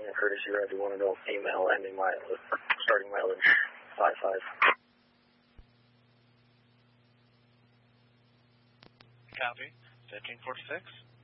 courtesy ride to 1 adult female, ending mileage, starting mileage 55. Copy. 1546.